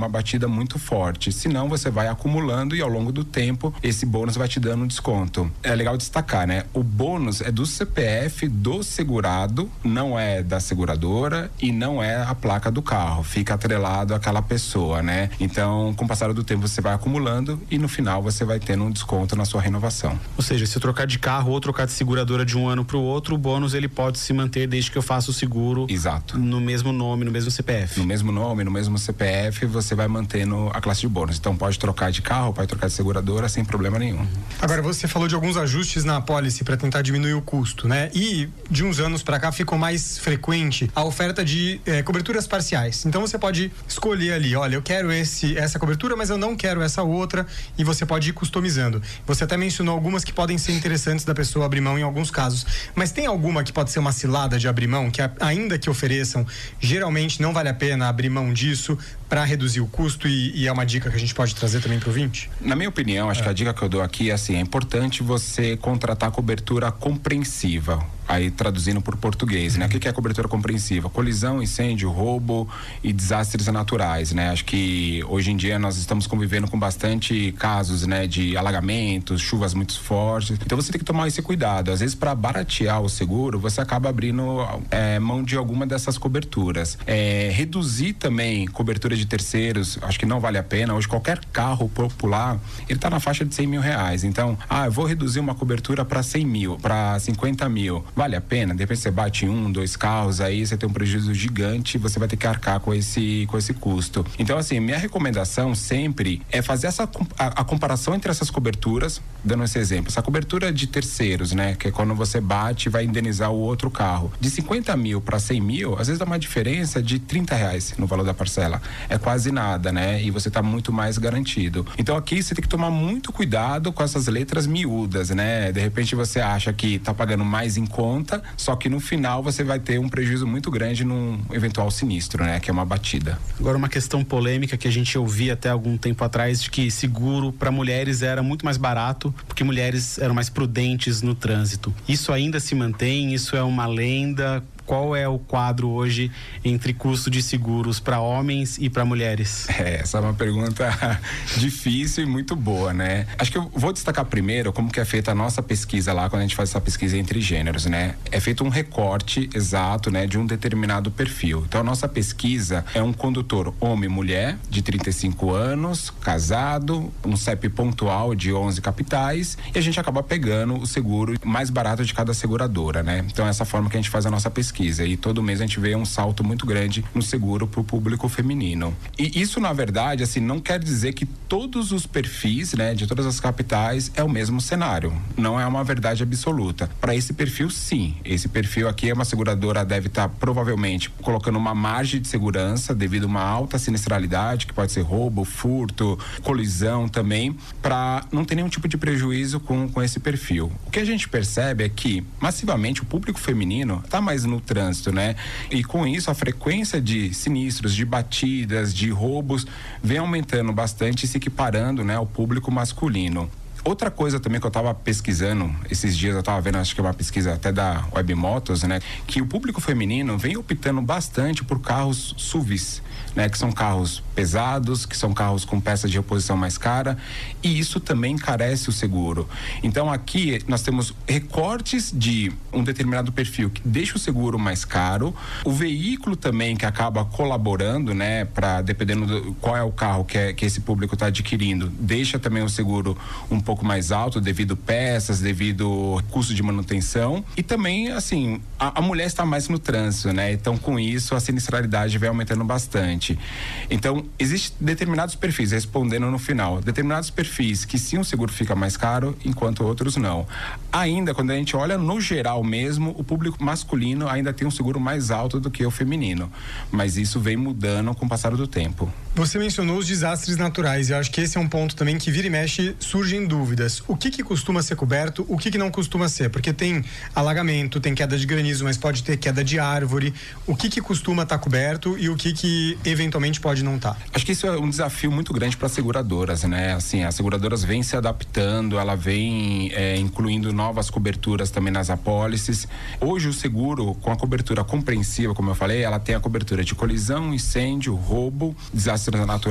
uma batida muito forte. Senão você vai acumulando e ao longo do tempo esse bônus vai te dando um desconto. É legal destacar, né? O bônus é do CPF do segurado, não é da seguradora e não é a placa do carro. Fica atrelado àquela pessoa, né? Então, com o passar do tempo você vai acumulando e no final você vai tendo um desconto na sua renovação. Ou seja, se eu trocar de carro ou trocar de seguradora de um ano para o outro, o bônus ele pode se manter desde que eu faça o seguro. Exato. No mesmo nome, no mesmo CPF. No mesmo nome, no mesmo CPF, você vai mantendo a classe de bônus. Então pode trocar de carro, pode trocar de seguradora sem problema nenhum. Agora, você falou de alguns ajustes na apólice para tentar diminuir o custo, né? E de uns anos para cá ficou mais frequente a oferta de coberturas parciais. Então você pode escolher ali, olha, eu quero essa cobertura, mas eu não quero essa outra, e você pode ir customizando. Você até mencionou algumas que podem ser interessantes da pessoa abrir mão em alguns casos, mas tem alguma que pode ser uma cilada de abrir mão, que ainda que ofereçam, geralmente não vale a pena abrir mão disso para reduzir o custo, e é uma dica que a gente pode trazer também pro ouvinte? Na minha opinião, acho que a dica que eu dou aqui é assim, é importante você contratar cobertura compreensiva. Aí traduzindo por português, né? O que é cobertura compreensiva? Colisão, incêndio, roubo e desastres naturais, né? Acho que hoje em dia nós estamos convivendo com bastante casos, né? De alagamentos, chuvas muito fortes. Então você tem que tomar esse cuidado. Às vezes, para baratear o seguro, você acaba abrindo mão de alguma dessas coberturas. Reduzir também cobertura de terceiros, acho que não vale a pena. Hoje qualquer carro popular, ele tá na faixa de R$100 mil. Então, eu vou reduzir uma cobertura para 100 mil, para 50 mil. Vale a pena? De repente você bate 1, 2 carros, aí você tem um prejuízo gigante e você vai ter que arcar com esse custo. Então, assim, minha recomendação sempre é fazer a comparação entre essas coberturas, dando esse exemplo. Essa cobertura de terceiros, né? Que é quando você bate e vai indenizar o outro carro. De 50 mil para 100 mil, às vezes dá uma diferença de R$30 no valor da parcela. É quase nada, né? E você tá muito mais garantido. Então, aqui você tem que tomar muito cuidado com essas letras miúdas, né? De repente você acha que tá pagando mais em conta, só que no final você vai ter um prejuízo muito grande num eventual sinistro, né? Que é uma batida. Agora, uma questão polêmica que a gente ouvia até algum tempo atrás, de que seguro para mulheres era muito mais barato porque mulheres eram mais prudentes no trânsito. Isso ainda se mantém? Isso é uma lenda? Qual é o quadro hoje entre custo de seguros para homens e para mulheres? Essa é uma pergunta difícil e muito boa, né? Acho que eu vou destacar primeiro como que é feita a nossa pesquisa lá, quando a gente faz essa pesquisa entre gêneros, né? É feito um recorte exato, né, de um determinado perfil. Então a nossa pesquisa é um condutor homem e mulher de 35 anos, casado, um CEP pontual de 11 capitais, e a gente acaba pegando o seguro mais barato de cada seguradora, né? Então é essa forma que a gente faz a nossa pesquisa. E todo mês a gente vê um salto muito grande no seguro para o público feminino. E isso, na verdade, assim, não quer dizer que todos os perfis, né, de todas as capitais é o mesmo cenário. Não é uma verdade absoluta. Para esse perfil, sim. Esse perfil aqui é uma seguradora, deve estar provavelmente colocando uma margem de segurança devido a uma alta sinistralidade, que pode ser roubo, furto, colisão também, para não ter nenhum tipo de prejuízo com esse perfil. O que a gente percebe é que, massivamente, o público feminino está mais no trânsito, né? E com isso a frequência de sinistros, de batidas, de roubos vem aumentando bastante e se equiparando, né, ao público masculino. Outra coisa também que eu estava pesquisando esses dias, eu estava vendo, acho que é uma pesquisa até da Webmotos, né? Que o público feminino vem optando bastante por carros SUVs, né? Que são carros pesados, que são carros com peças de reposição mais cara, e isso também encarece o seguro. Então aqui nós temos recortes de um determinado perfil que deixa o seguro mais caro, o veículo também que acaba colaborando, né? Para, dependendo do qual é o carro que esse público está adquirindo, deixa também o seguro um pouco mais alto devido peças, devido custo de manutenção, e também, assim, a mulher está mais no trânsito, né? Então, com isso, a sinistralidade vai aumentando bastante. Então, existem determinados perfis, respondendo no final, determinados perfis que sim, o seguro fica mais caro, enquanto outros não. Ainda, quando a gente olha no geral mesmo, o público masculino ainda tem um seguro mais alto do que o feminino, mas isso vem mudando com o passar do tempo. Você mencionou os desastres naturais, eu acho que esse é um ponto também que vira e mexe, surgem dúvidas. O que costuma ser coberto, o que não costuma ser? Porque tem alagamento, tem queda de granizo, mas pode ter queda de árvore. O que costuma estar coberto e o que eventualmente pode não estar? Acho que isso é um desafio muito grande para as seguradoras, né? Assim, as seguradoras vêm se adaptando, ela vem incluindo novas coberturas também nas apólices. Hoje o seguro, com a cobertura compreensiva, como eu falei, ela tem a cobertura de colisão, incêndio, roubo, desastres naturais